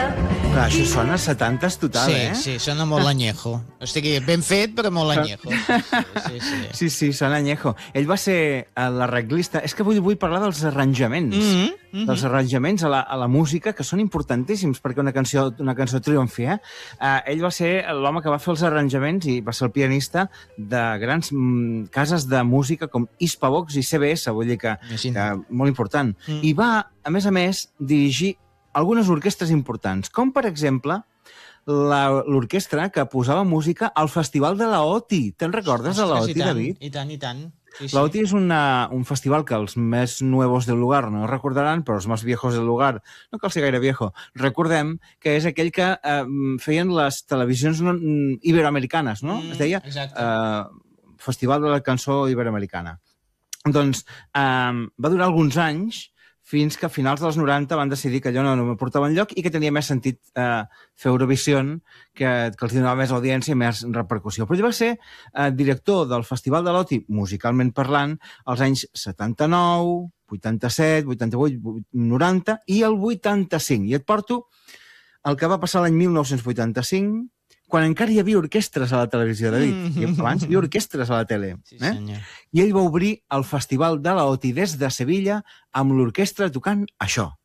Clar, això sona a 70s total, Sí, sona molt añejo. O sigui, ben fet, però molt añejo. Sí, sona añejo. Ell va ser l'arreglista. És que vull parlar dels arranjaments. Dels arranjaments a la música, que són importantíssims perquè una cançó triomfi, Ell va ser l'home que va fer els arranjaments i va ser el pianista de grans cases de música com Hispavox i CBS, vull dir que molt important. I va, a més, dirigir algunes orquestres importants, com, per exemple, l'orquestra que posava música al Festival de la OTI. Te'n recordes de la OTI, David? I tant. La OTI és un festival que els més nuevos del lugar no recordaran, però els més viejos del lugar, no cal ser gaire viejo, recordem que és aquell que feien les televisions iberoamericanes, no? Es deia Festival de la Cançó Iberoamericana. Doncs va durar alguns anys, fins que a finals dels 90 van decidir que allò no portava enlloc i que tenia més sentit fer Eurovision, que els donava més audiència i més repercussió. Però ell va ser director del Festival de l'OTI, musicalment parlant, als anys 79, 87, 88, 90 i el 85. I et porto el que va passar l'any 1985, quan encara hi havia orquestres a la televisió, David. I abans hi havia orquestres a la tele. Sí, senyor. I ell va obrir el Festival de la OTI des de Sevilla amb l'orquestra tocant això.